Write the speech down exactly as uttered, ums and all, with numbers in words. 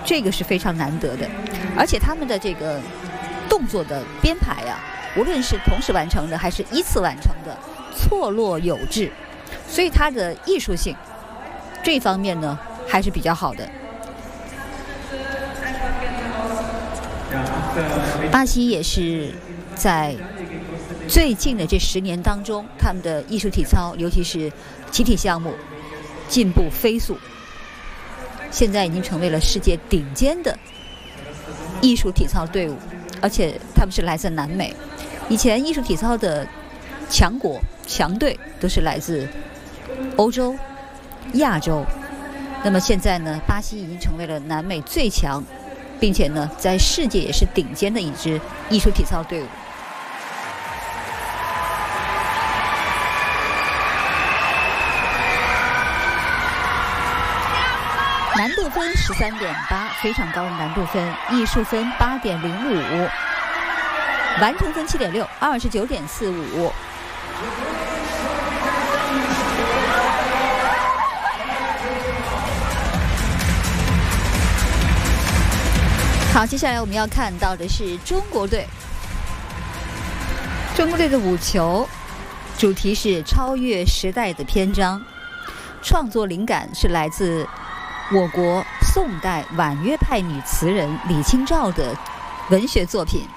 这个是非常难得的。而且他们的这个动作的编排啊，无论是同时完成的还是依次完成的，错落有致，所以它的艺术性这方面呢还是比较好的。巴西也是在最近的这十年当中，他们的艺术体操，尤其是集体项目，进步飞速，现在已经成为了世界顶尖的艺术体操队伍，而且他们是来自南美。以前艺术体操的强国强队都是来自欧洲、亚洲，那么现在呢，巴西已经成为了南美最强，并且呢，在世界也是顶尖的一支艺术体操队伍。难度分十三点八，非常高的难度分。艺术分八点零五，完成分七点六，二十九点四五。好，接下来我们要看到的是中国队。中国队的舞球主题是超越时代的篇章，创作灵感是来自我国宋代婉约派女词人李清照的文学作品。